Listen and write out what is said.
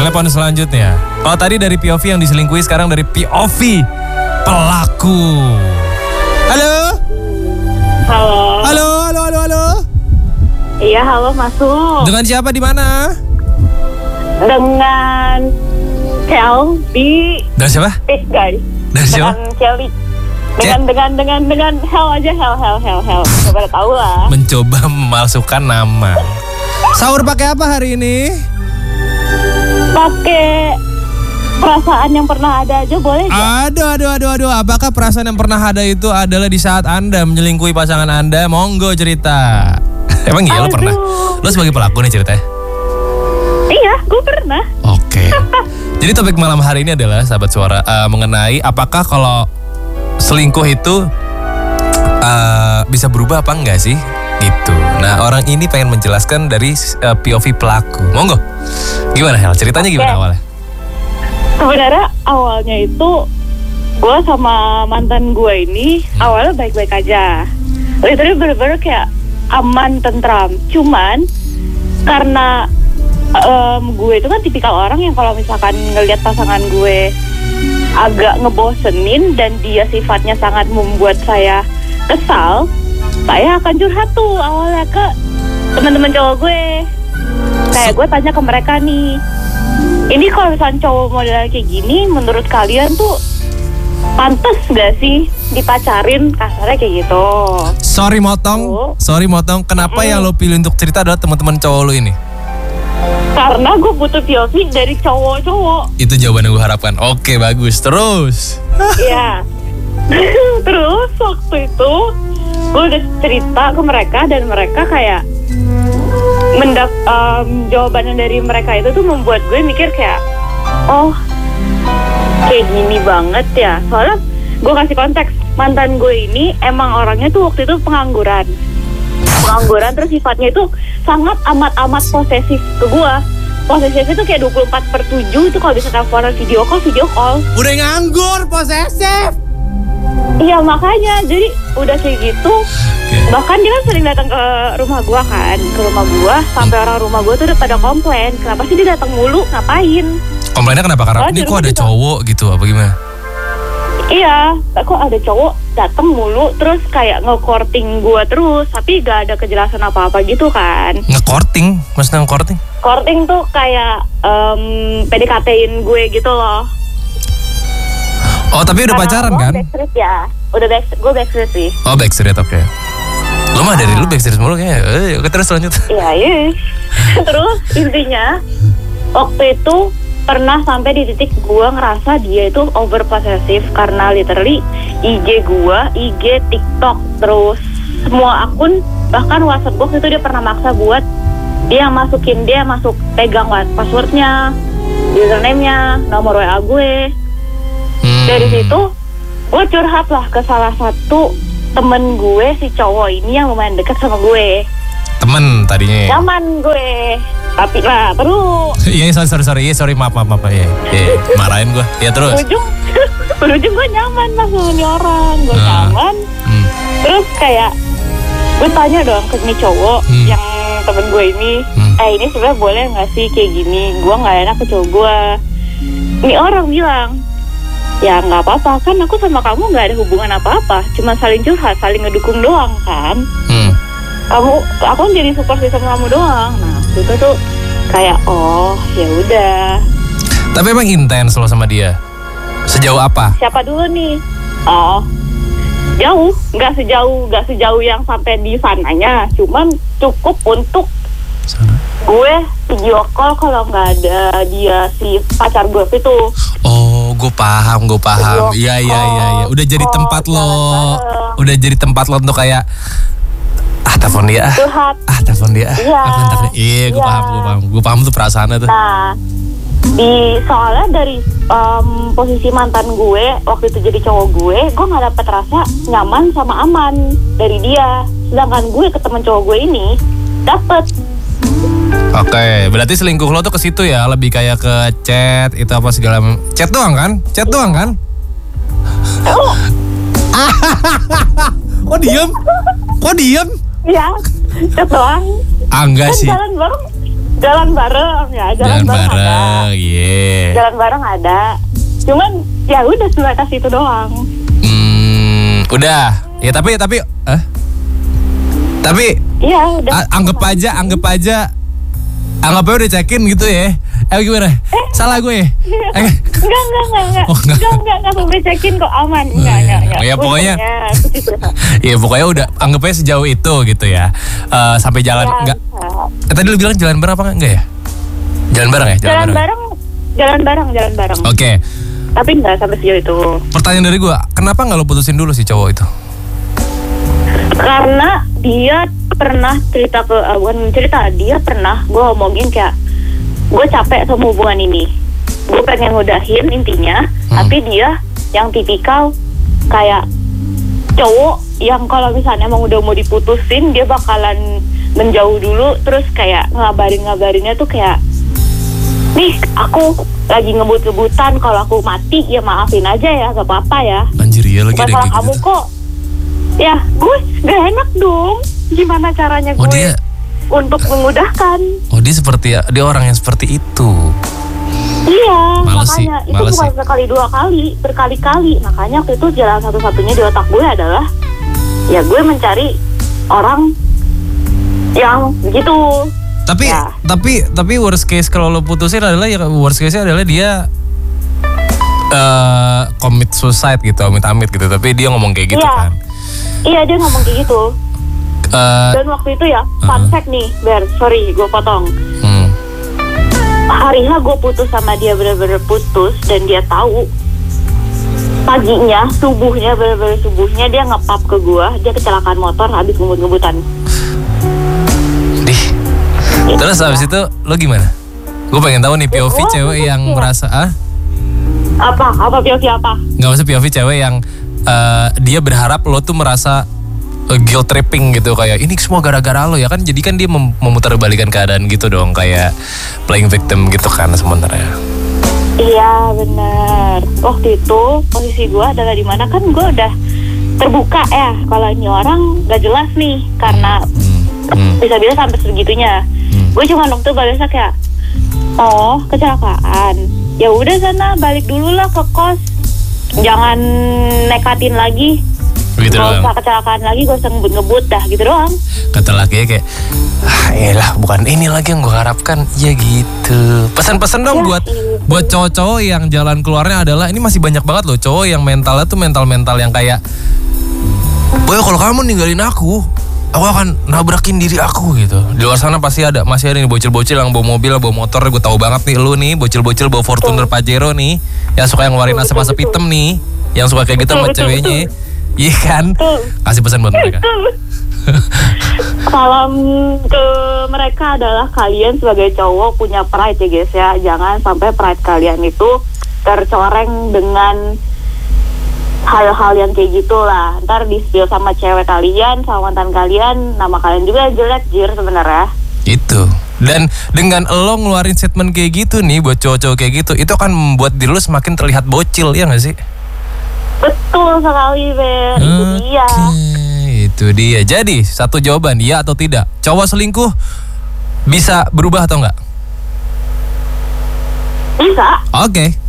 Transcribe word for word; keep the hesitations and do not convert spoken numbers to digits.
telepon selanjutnya. Oh tadi dari P O V yang diselingkuhi, sekarang dari P O V pelaku. Halo? Halo. Halo, halo, halo, halo. Iya, halo, masuk. Dengan siapa di mana? Dengan Kelly. Dengan siapa? Eh, guys. Dengan siapa? Dengan Kelly. Dengan, dengan, dengan, dengan hell aja, hell, hell, hell, hell. Coba tahu lah. Mencoba memalsukan nama. Sahur pakai apa hari ini? Pakai perasaan yang pernah ada aja boleh gak? Aduh, aduh, aduh, aduh. Apakah perasaan yang pernah ada itu adalah di saat Anda menyelingkuhi pasangan Anda? Monggo cerita. Emang iya lo pernah? Lo sebagai pelaku nih ceritanya? Iya, gue pernah. Oke. Jadi topik malam hari ini adalah sahabat suara uh, mengenai apakah kalau selingkuh itu uh, bisa berubah apa enggak sih? Gitu. Nah orang ini pengen menjelaskan dari uh, P O V pelaku. Monggo. Gimana Hel? Ceritanya gimana okay. awalnya? Sebenarnya awalnya itu gue sama mantan gue ini awalnya baik-baik aja. Literally bener-bener kayak aman, tentram. Cuman karena um, gue itu kan tipikal orang yang kalau misalkan ngelihat pasangan gue agak ngebosenin dan dia sifatnya sangat membuat saya kesal, saya akan curhat tuh awalnya ke teman-teman cowok gue. Kayak gue tanya ke mereka nih, ini kalau misalnya cowok model kayak gini, menurut kalian tuh pantas gak sih dipacarin, kasarnya kayak gitu. Sorry motong, oh. sorry motong. Kenapa mm. yang lo pilih untuk cerita adalah teman-teman cowok lo ini? Karena gue butuh P O V dari cowok-cowok. Itu jawaban yang gue harapkan. Oke, bagus. Terus? Iya. Terus waktu itu gue udah cerita ke mereka dan mereka kayak mendap um, jawabannya dari mereka itu tuh membuat gue mikir kayak, oh kayak gini banget ya. Soalnya gue kasih konteks, mantan gue ini emang orangnya tuh waktu itu pengangguran. Pengangguran terus sifatnya itu sangat amat-amat posesif ke gue. Posesif itu kayak dua puluh empat per tujuh itu kalau bisa teleponan video call, video call. Udah nganggur, posesif. Iya makanya, jadi udah kayak gitu. Okay. Bahkan dia kan sering datang ke rumah gua kan, ke rumah gua sampai orang rumah gua tuh udah pada komplain, kenapa sih dia datang mulu, ngapain? Komplainnya kenapa? Karena oh, ini kok ada cowok gitu, apa gimana? Iya, kok ada cowok datang mulu, terus kayak nge-courting gua terus, tapi gak ada kejelasan apa-apa gitu kan? Nge-courting? Maksudnya nge-courting? Courting tuh kayak um, P D K T-in gue gitu loh. Oh tapi udah pacaran kan? Backstreet ya, udah back, gue backstreet sih. Oh backstreet, oke. Okay. Lo mah dari lu backstreet mulu kayaknya. Eh, oke terus lanjut. Iya iya. Terus intinya waktu itu pernah sampai di titik gue ngerasa dia itu over possessive karena literally I G gue, I G, TikTok, terus semua akun, bahkan WhatsApp gue itu dia pernah maksa buat dia masukin, dia masuk pegang passwordnya, username-nya, nomor W A gue. Dari situ gue curhat lah ke salah satu temen gue, si cowok ini yang lumayan dekat sama gue. Temen tadinya? Nyaman gue, tapi lah terus. Iya sorry sorry sorry, iya sorry maaf maaf maaf ya, ya marahin gue. Ya terus. Berujung, berujung gue nyaman lah sama ini orang, gue nah. nyaman. Hmm. Terus kayak gue tanya dong ke ini cowok hmm. yang temen gue ini, hmm. eh ini sebenarnya boleh nggak sih kayak gini? Gue nggak enak ke cowok gue. Ini orang bilang, ya nggak apa-apa kan, aku sama kamu nggak ada hubungan apa-apa, cuma saling curhat, saling ngedukung doang kan. Hmm. Kamu, aku jadi support system kamu doang. Nah itu tuh kayak oh ya udah. Tapi emang intens lo sama dia? Sejauh apa? Siapa dulu nih? Oh jauh, nggak sejauh nggak sejauh yang sampai di sananya, cuman cukup untuk sana. Gue video call kalau nggak ada dia si pacar gue itu. Oh, gue paham, gue paham. Iya, iya, iya, iya. Udah jadi oh, tempat lo, bareng. Udah jadi tempat lo untuk kayak, ah telepon dia, ah, ah telepon dia, iya, ah kontak dia. Iya, gue iya. paham, gue paham, gue paham tuh perasaannya tuh. Nah, di soalnya dari um, posisi mantan gue waktu itu jadi cowok gue, gue nggak dapet rasa nyaman sama aman dari dia. Sedangkan gue ke temen cowok gue ini dapet. Oke, okay, berarti selingkuh lo tuh ke situ ya, lebih kayak ke chat itu apa segala chat doang kan? Chat doang kan? Oh. Kok diem? Kok diem? Iya, chat doang. Ah, enggak kan sih. Jalan bareng, jalan bareng ya, jalan, Jalan bareng, ada. bareng, yeah. Jalan bareng ada. Cuman ya udah sebatas itu doang. Hmm, udah. Ya tapi tapi eh? Tapi Iya, udah. a- anggap aja, anggap aja anggap aja udah check-in gitu ya. Eh gimana? Eh. Salah gue. Eh. Enggak, enggak, enggak, enggak. Oh, enggak. Enggak, enggak, enggak sampai check-in kok, aman. Enggak, Oh, iya. enggak, enggak. Ya, pokoknya- Untungnya. Ya pokoknya udah anggap aja sejauh itu gitu ya. Eh, sampai jalan Ya, enggak? bisa. Eh, tadi lu bilang jalan bareng apa enggak ya? Jalan bareng ya? Jalan bareng, jalan bareng, jalan bareng. Oke. Tapi enggak sampai sejauh itu. Pertanyaan dari gue, kenapa nggak lo putusin dulu si cowok itu? Karena dia pernah cerita ke, uh, bukan cerita, dia pernah gue omongin kayak, gue capek sama hubungan ini. Gue pengen ngudahin intinya, Hmm. tapi dia yang tipikal kayak cowok yang kalau misalnya emang udah mau diputusin, dia bakalan menjauh dulu, terus kayak ngabarin-ngabarinnya tuh kayak, nih aku lagi ngebut-ngebutan, kalau aku mati ya maafin aja ya, gak apa-apa ya. Anjir ya lagi Bukan ada salah kayak kamu gitu. kok. Ya, gue gak enak dong. Gimana caranya Oh, gue dia- untuk memudahkan? Oh dia seperti dia orang yang seperti itu. Iya, Males sih, makanya itu males bukan sih. sekali dua kali, berkali-kali. Makanya waktu itu jalan satu-satunya di otak gue adalah, ya gue mencari orang yang gitu. Tapi Ya. tapi tapi worst case kalau lo putusin adalah ya worst case adalah dia eh commit suicide gitu, amit-amit gitu. Tapi dia ngomong kayak gitu Iya. kan. Iya, dia ngomong kayak gitu. Eh, Dan waktu itu ya, fun Uh-uh. fact nih, Ber, sorry gue potong. hmm. Hari H gue putus sama dia, bener-bener putus, dan dia tahu. Paginya, subuhnya, bener-bener subuhnya dia nge-pub ke gue, dia kecelakaan motor habis ngebut-ngebutan. Dih. Terus abis itu lo gimana? Gue pengen tahu nih P O V Gua cewek putus yang ya. merasa ah Apa? Apa P O V apa? nggak usah P O V cewek yang eh, dia berharap lo tuh merasa eh, guilt tripping gitu, kayak ini semua gara-gara lo ya kan, jadi kan dia mem- memutarbalikan keadaan gitu dong, kayak playing victim gitu kan sebenarnya. Iya, bener. Waktu itu posisi gue adalah di mana kan gue udah terbuka ya, kalau ini orang gak jelas nih, karena Hmm, hmm, bisa-bisa sampai segitunya. hmm. Gue cuma waktu balesnya kayak, oh kecelakaan, ya udah sana balik dulu lah ke kos, jangan nekatin lagi, Gitu gak doang. usah kecelakaan lagi, gak usah ngebut-ngebut dah, gitu doang. Kata lakinya kayak, ah elah bukan ini lagi yang gue harapkan. Ya gitu. Pesan-pesan dong Ya, buat iya. buat cowok-cowok yang jalan keluarnya adalah, ini masih banyak banget loh cowok yang mentalnya tuh mental-mental yang kayak, boy kalau kamu ninggalin aku, aku akan nabrakin diri aku gitu. Di luar sana pasti ada, masih ada nih bocil-bocil yang bawa mobil, bawa motor. Gue tahu banget nih lu nih, bocil-bocil bawa Fortuner Pajero nih, yang suka yang ngeluarin Betul, asap-asap betul, hitam nih, yang suka kayak gitu Betul, sama betul, ceweknya. Iya kan? Betul. Kasih pesan buat mereka. Salam ke mereka adalah, kalian sebagai cowok punya pride ya guys ya. Jangan sampai pride kalian itu tercoreng dengan hal-hal yang kayak gitulah. Ntar di-spill sama cewek kalian, sama mantan kalian, nama kalian juga jelek jir sebenarnya. Itu. Dan dengan lo ngeluarin statement kayak gitu nih buat cowok-cowok kayak gitu, itu akan membuat diri lo semakin terlihat bocil, ya gak sih? Betul sekali, Ber. Itu dia. Oke, itu dia. Jadi satu jawaban, iya atau tidak? Cowok selingkuh bisa berubah atau enggak? Bisa. Oke,